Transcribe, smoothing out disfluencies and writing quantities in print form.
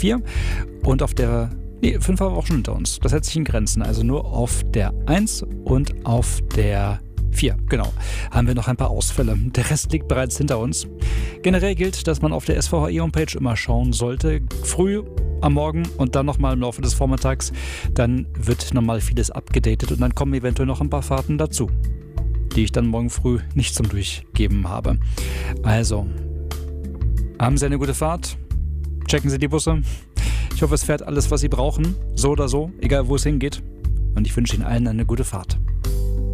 4 und auf der 5 haben wir auch schon hinter uns. Das hält sich in Grenzen. Also nur auf der 1 und auf der 4, genau, haben wir noch ein paar Ausfälle. Der Rest liegt bereits hinter uns. Generell gilt, dass man auf der SVHE-Homepage immer schauen sollte, früh am Morgen und dann nochmal im Laufe des Vormittags. Dann wird nochmal vieles abgedatet und dann kommen eventuell noch ein paar Fahrten dazu, die ich dann morgen früh nicht zum Durchgeben habe. Also, haben Sie eine gute Fahrt? Checken Sie die Busse. Ich hoffe, es fährt alles, was Sie brauchen, so oder so, egal wo es hingeht. Und ich wünsche Ihnen allen eine gute Fahrt.